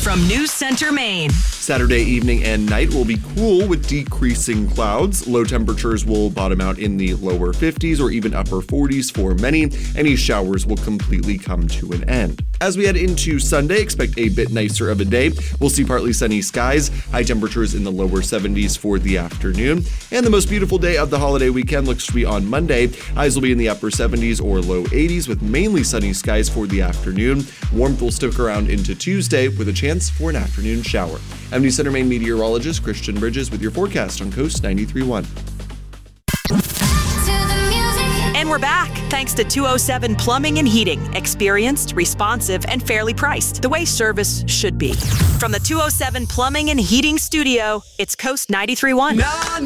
from News Center, Maine. Saturday evening and night will be cool with decreasing clouds. Low temperatures will bottom out in the lower 50s or even upper 40s for many. Any showers will completely come to an end. As we head into Sunday, expect a bit nicer of a day. We'll see partly sunny skies, high temperatures in the lower 70s for the afternoon. And the most beautiful day of the holiday weekend looks to be on Monday. Highs will be in the upper 70s or low 80s with mainly sunny skies for the afternoon. Warmth will stick around into Tuesday with a chance for an afternoon shower. I'm News Center Maine meteorologist Christian Bridges with your forecast on Coast 93.1. And we're back, thanks to 207 Plumbing and Heating. Experienced, responsive, and fairly priced, the way service should be. From the 207 Plumbing and Heating studio, it's Coast 93.1.